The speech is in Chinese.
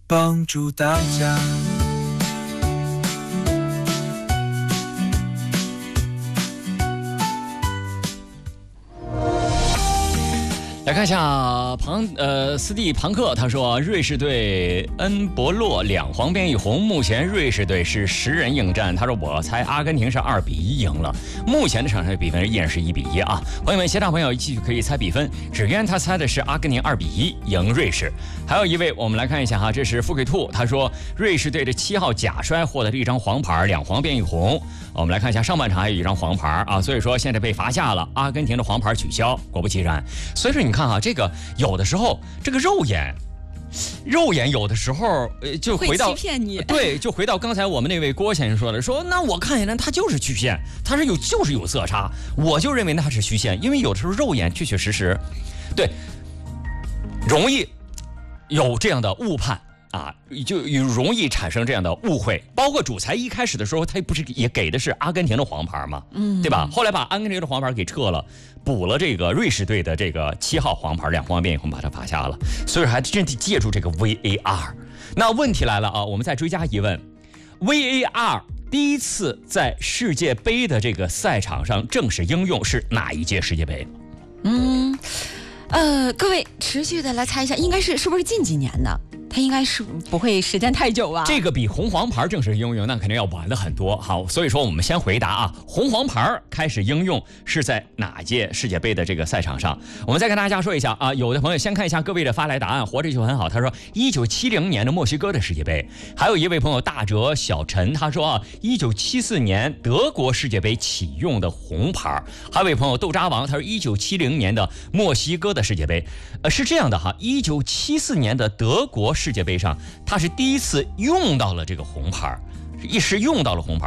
帮助大家。 来看一下斯蒂庞克，他说瑞士队恩博洛两黄变一红，目前瑞士队是10人应战。他说我猜阿根廷是2-1赢了，目前的场上比分依然是1-1啊。朋友们，其他朋友继续可以猜比分，只愿他猜的是阿根廷2-1赢瑞士。还有一位，我们来看一下哈，这是富贵兔，他说瑞士队的7号贾帅获得了一张黄牌，2黄变一红。我们来看一下上半场还有一张黄牌啊，所以说现在被罚下了，阿根廷的黄牌取消。果不其然，所以说你看啊，这个有的时候这个肉眼有的时候就回到会欺骗你， 对，就回到刚才我们那位郭先生说的，说那我看起来它就是曲线，它是就是有色差，我就认为它是虚线，因为有的时候肉眼确确实实对容易有这样的误判啊，就容易产生这样的误会。包括主裁一开始的时候，他不是也给的是阿根廷的黄牌吗？对吧？后来把阿根廷的黄牌给撤了，补了这个瑞士队的这个7号黄牌，2黄变一红把他罚下了。所以还真得借助这个 VAR。那问题来了啊，我们再追加疑问 ：VAR 第一次在世界杯的这个赛场上正式应用是哪一届世界杯？ 各位持续的来猜一下，应该是不是近几年的？它应该是不会时间太久吧？ 这个比红黄牌正式应用那肯定要晚了很多。好，所以说我们先回答啊，红黄牌开始应用是在哪届世界杯的这个赛场上？我们再跟大家说一下啊，有的朋友先看一下各位的发来答案，活着就很好。他说1970年的墨西哥的世界杯，还有一位朋友大哲小陈，他说啊，1974年德国世界杯启用的红牌，还有一位朋友豆渣王，他说1970年的墨西哥的世界杯，是这样的哈，1974年的德国世界杯上，他是第一次用到了这个红牌，是用到了红牌。